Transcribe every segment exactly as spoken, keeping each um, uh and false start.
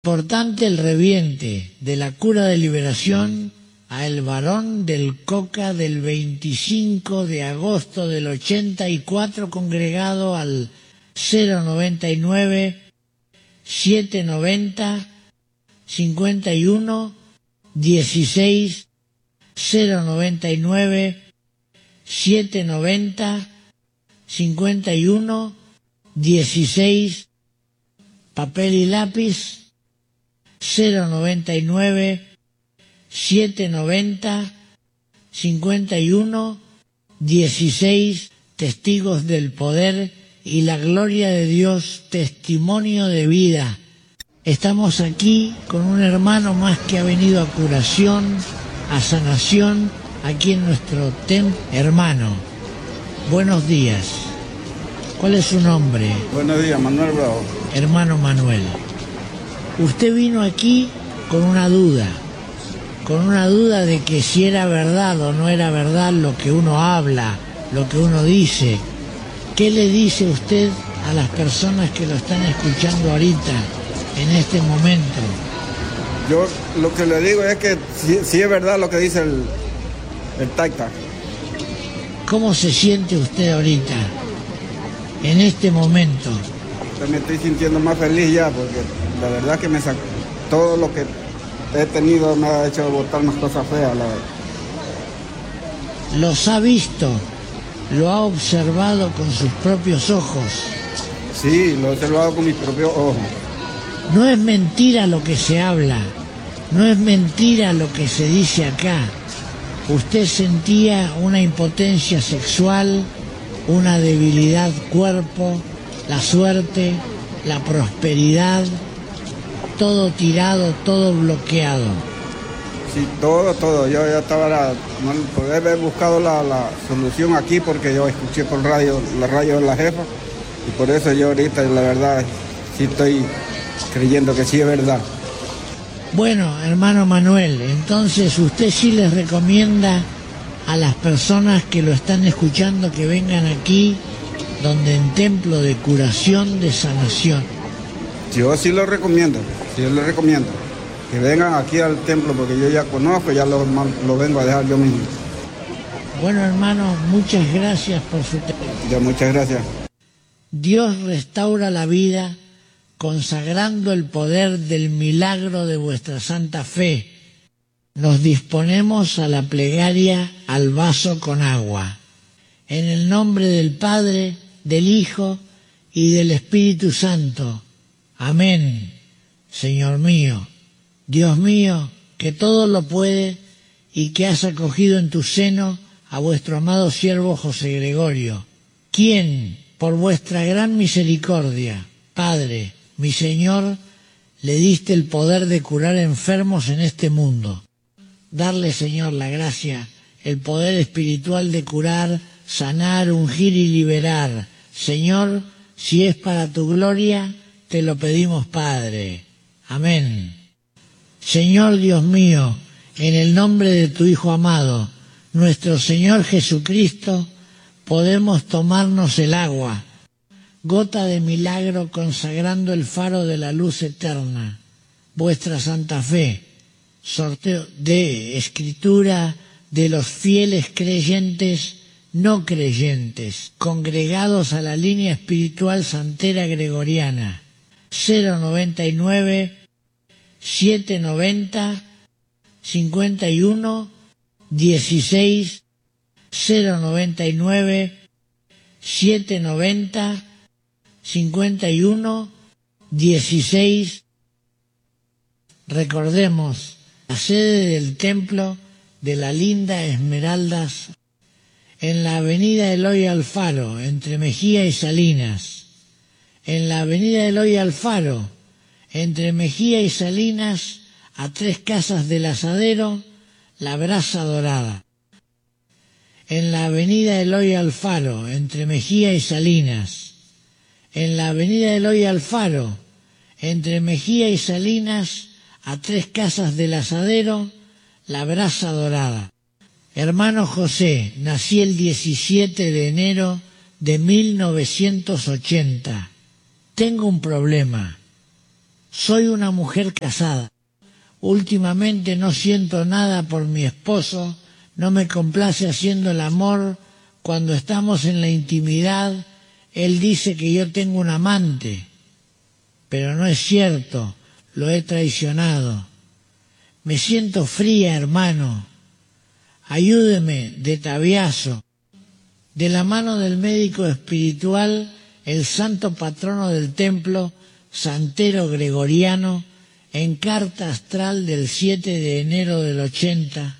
Importante el reviente de la cura de liberación a El Varón del Coca del veinticinco de agosto del ochenta y cuatro, congregado al cero noventa y nueve, setecientos noventa, cincuenta y uno, dieciséis, cero noventa y nueve, setecientos noventa, cincuenta y uno, dieciséis, papel y lápiz, cero noventa y nueve, setecientos noventa, cincuenta y uno, dieciséis, testigos del poder y la gloria de Dios, testimonio de vida. Estamos aquí con un hermano más que ha venido a curación, a sanación, aquí en nuestro templo. Hermano, buenos días. ¿Cuál es su nombre? Buenos días, Manuel Bravo. Hermano Manuel, usted vino aquí con una duda, con una duda de que si era verdad o no era verdad lo que uno habla, lo que uno dice. ¿Qué le dice usted a las personas que lo están escuchando ahorita, en este momento? Yo lo que le digo es que sí, sí es verdad lo que dice el, el Taita. ¿Cómo se siente usted ahorita, en este momento? Me estoy sintiendo más feliz ya, porque la verdad que me sacó todo lo que he tenido, me ha hecho botar unas cosas feas, la verdad. ¿Los ha visto? ¿Lo ha observado con sus propios ojos? Sí, lo he observado con mis propios ojos. No es mentira lo que se habla, no es mentira lo que se dice acá. Usted sentía una impotencia sexual, una debilidad cuerpo, la suerte, la prosperidad, todo tirado, todo bloqueado. Sí, todo, todo. Yo ya estaba, la, no podía haber buscado la, la solución aquí porque yo escuché por radio, la radio de la jefa, y por eso yo ahorita, la verdad, sí estoy creyendo que sí es verdad. Bueno, hermano Manuel, entonces usted sí les recomienda a las personas que lo están escuchando que vengan aquí, donde en templo de curación, de sanación. Yo sí lo recomiendo, sí lo recomiendo. Que vengan aquí al templo porque yo ya conozco, ya lo, lo vengo a dejar yo mismo. Bueno, hermano, muchas gracias por su tiempo. Ya, muchas gracias. Dios restaura la vida consagrando el poder del milagro de vuestra santa fe. Nos disponemos a la plegaria al vaso con agua. En el nombre del Padre, del Hijo y del Espíritu Santo. Amén. Señor mío, Dios mío, que todo lo puede y que has acogido en tu seno a vuestro amado siervo José Gregorio, quien, por vuestra gran misericordia, Padre, mi Señor, le diste el poder de curar enfermos en este mundo. Darle, Señor, la gracia, el poder espiritual de curar, sanar, ungir y liberar. Señor, si es para tu gloria, te lo pedimos, Padre. Amén. Señor Dios mío, en el nombre de tu Hijo amado, nuestro Señor Jesucristo, podemos tomarnos el agua, gota de milagro consagrando el faro de la luz eterna, vuestra santa fe, sorteo de escritura de los fieles creyentes, no creyentes, congregados a la línea espiritual santera gregoriana, cero noventa y nueve, setecientos noventa, cincuenta y uno, dieciséis, cero noventa y nueve, setecientos noventa, cincuenta y uno, dieciséis. Recordemos la sede del templo de la linda Esmeraldas en la avenida Eloy Alfaro, entre Mejía y Salinas. En la avenida Eloy Alfaro, entre Mejía y Salinas, a tres casas del Asadero, la Brasa Dorada. En la avenida Eloy Alfaro, entre Mejía y Salinas. En la avenida Eloy Alfaro, entre Mejía y Salinas, a tres casas del Asadero, la Brasa Dorada. Hermano José, nací el diecisiete de enero de mil novecientos ochenta. Tengo un problema. Soy una mujer casada. Últimamente no siento nada por mi esposo, no me complace haciendo el amor. Cuando estamos en la intimidad, él dice que yo tengo un amante, pero no es cierto, lo he traicionado. Me siento fría, hermano. Ayúdeme, de Tabiaso. De la mano del médico espiritual, el santo patrono del templo, Santero Gregoriano, en carta astral del siete de enero del ochenta.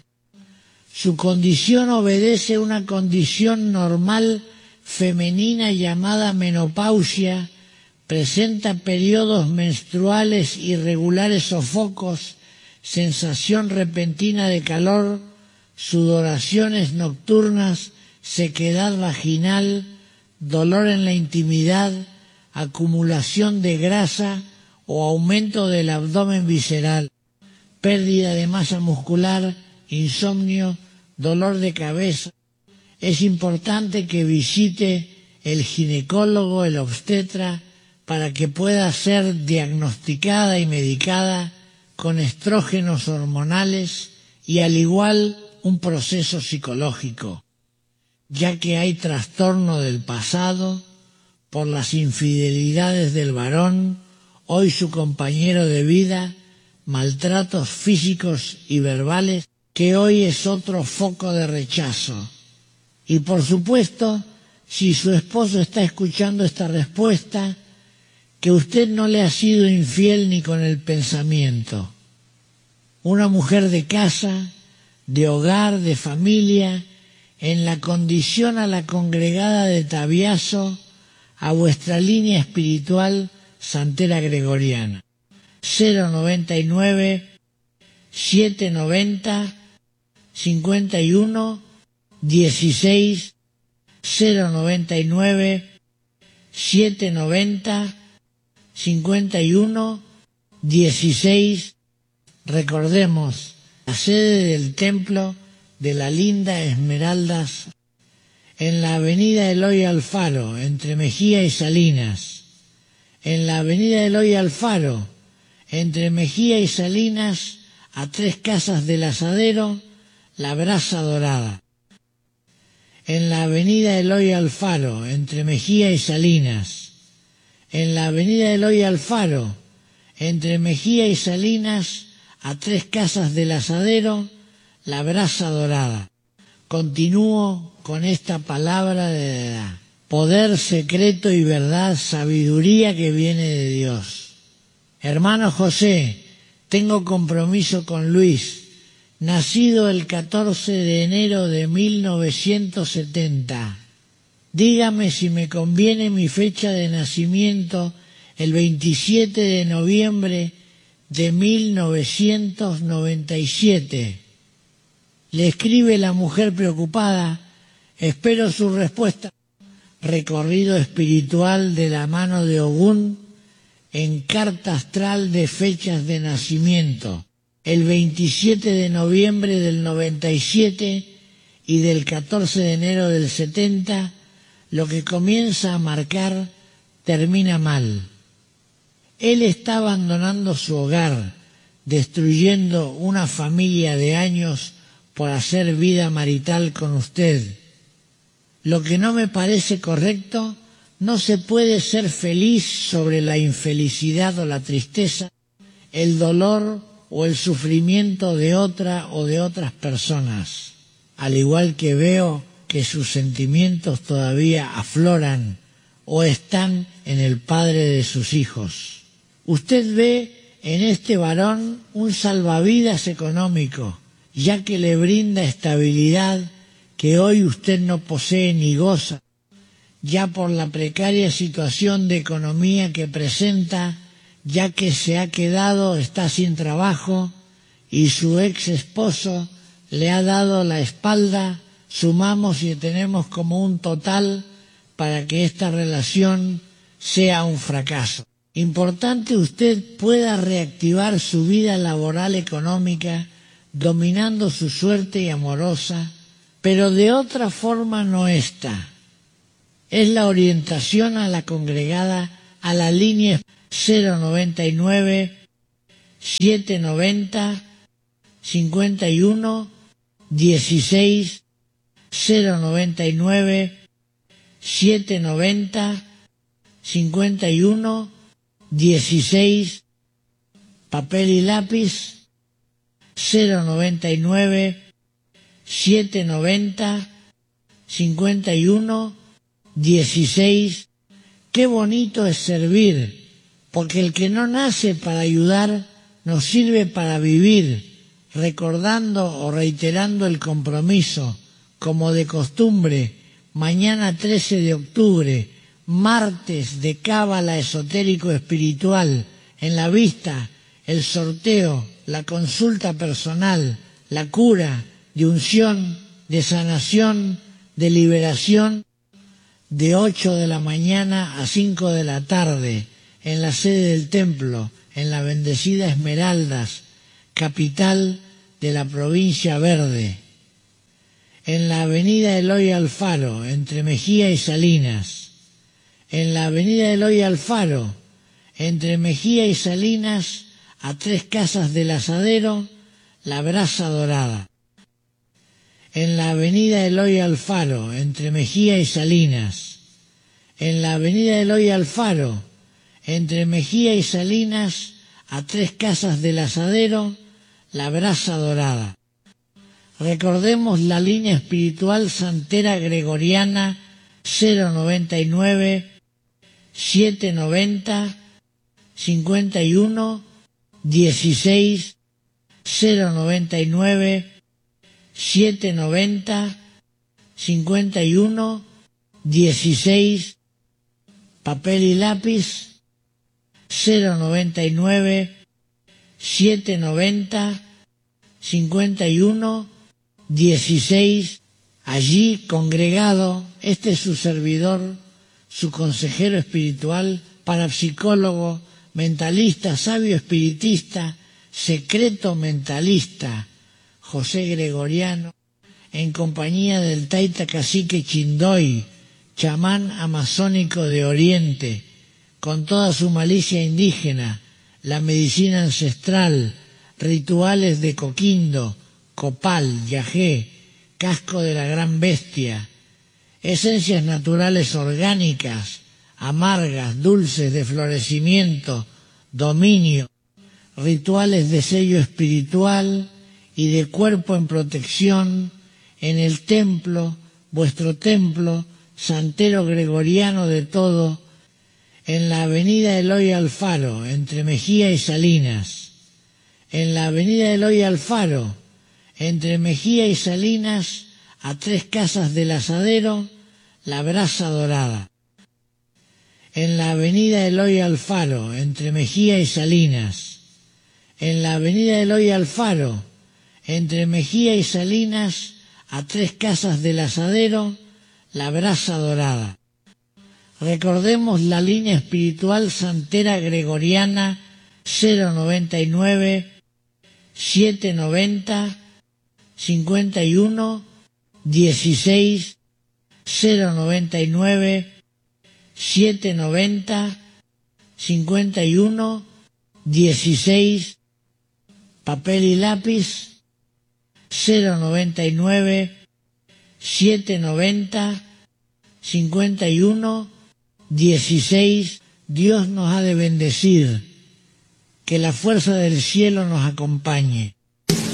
Su condición obedece a una condición normal femenina llamada menopausia, presenta periodos menstruales irregulares o focos, sensación repentina de calor, sudoraciones nocturnas, sequedad vaginal, dolor en la intimidad, acumulación de grasa o aumento del abdomen visceral, pérdida de masa muscular, insomnio, dolor de cabeza. Es importante que visite el ginecólogo, el obstetra, para que pueda ser diagnosticada y medicada con estrógenos hormonales y al igual un proceso psicológico, ya que hay trastorno del pasado por las infidelidades del varón, hoy su compañero de vida, maltratos físicos y verbales, que hoy es otro foco de rechazo. Y por supuesto, si su esposo está escuchando esta respuesta, que usted no le ha sido infiel ni con el pensamiento. Una mujer de casa, de hogar, de familia, en la condición a la congregada de Tabiaso, a vuestra línea espiritual Santera Gregoriana. cero noventa y nueve, setecientos noventa, cincuenta y uno, dieciséis, cero noventa y nueve, setecientos noventa, cincuenta y uno, dieciséis. Recordemos, la sede del templo de la linda Esmeraldas, en la avenida Eloy Alfaro, entre Mejía y Salinas. En la avenida Eloy Alfaro, entre Mejía y Salinas, a tres casas del Asadero, la Brasa Dorada. En la avenida Eloy Alfaro, entre Mejía y Salinas. En la avenida Eloy Alfaro, entre Mejía y Salinas, a tres casas del Asadero, la Brasa Dorada. Continúo con esta palabra de edad. Poder secreto y verdad, sabiduría que viene de Dios. Hermano José, tengo compromiso con Luis, nacido el catorce de enero de mil novecientos setenta. Dígame si me conviene mi fecha de nacimiento, el veintisiete de noviembre de mil novecientos noventa y siete. Le escribe la mujer preocupada. Espero su respuesta. Recorrido espiritual de la mano de Ogún en carta astral de fechas de nacimiento. El veintisiete de noviembre del noventa y siete y del catorce de enero del setenta, lo que comienza a marcar termina mal. Él está abandonando su hogar, destruyendo una familia de años por hacer vida marital con usted. Lo que no me parece correcto, no se puede ser feliz sobre la infelicidad o la tristeza, el dolor o el sufrimiento de otra o de otras personas, al igual que veo que sus sentimientos todavía afloran o están en el padre de sus hijos. Usted ve en este varón un salvavidas económico, ya que le brinda estabilidad que hoy usted no posee ni goza, ya por la precaria situación de economía que presenta, ya que se ha quedado, está sin trabajo, y su ex esposo le ha dado la espalda. Sumamos y tenemos como un total para que esta relación sea un fracaso. Importante usted pueda reactivar su vida laboral económica, dominando su suerte y amorosa, pero de otra forma no está. Es la orientación a la congregada, a la línea cero noventa y nueve, siete noventa, cincuenta y uno, dieciséis, cero noventa y nueve, siete noventa, cincuenta y uno, dieciséis, papel y lápiz, cero noventa y nueve, siete noventa, cincuenta y uno, dieciséis. Qué bonito es servir, porque el que no nace para ayudar nos sirve para vivir, recordando o reiterando el compromiso, como de costumbre, mañana trece de octubre, martes de cábala esotérico espiritual, en la vista, el sorteo, la consulta personal, la cura, de unción, de sanación, de liberación, de ocho de la mañana a cinco de la tarde, en la sede del templo, en la bendecida Esmeraldas, capital de la provincia Verde, en la avenida Eloy Alfaro, entre Mejía y Salinas, en la avenida Eloy Alfaro, entre Mejía y Salinas, a tres casas del Asadero, la Brasa Dorada. En la avenida Eloy Alfaro, entre Mejía y Salinas, en la avenida Eloy Alfaro, entre Mejía y Salinas, a tres casas del Asadero, la Brasa Dorada. Recordemos la línea espiritual santera gregoriana cero noventa y nueve, siete noventa, cincuenta y uno, dieciséis, cero noventa y nueve, siete noventa, cincuenta y uno, dieciséis, papel y lápiz, cero noventa y nueve, siete noventa, cincuenta y uno, dieciséis, allí congregado, este es su servidor, su consejero espiritual, parapsicólogo, mentalista, sabio espiritista, secreto mentalista, José Gregoriano, en compañía del Taita Cacique Chindoy, chamán amazónico de Oriente, con toda su malicia indígena, la medicina ancestral, rituales de Coquindo, Copal, Yajé, casco de la gran bestia, esencias naturales orgánicas, amargas, dulces, de florecimiento, dominio, rituales de sello espiritual y de cuerpo en protección en el templo, vuestro templo, santero gregoriano de todo, en la avenida Eloy Alfaro, entre Mejía y Salinas, en la avenida Eloy Alfaro, entre Mejía y Salinas, a tres casas del Asadero, la Brasa Dorada. En la avenida Eloy Alfaro, entre Mejía y Salinas, en la avenida Eloy Alfaro, entre Mejía y Salinas, a tres casas del Asadero, la Brasa Dorada. Recordemos la línea espiritual santera gregoriana cero noventa y nueve, siete noventa, cincuenta y uno, dieciséis, cero noventa y nueve, siete noventa, cincuenta y uno, dieciséis, papel y lápiz, cero noventa y nueve, siete noventa, cincuenta y uno, dieciséis. Dios nos ha de bendecir, que la fuerza del cielo nos acompañe.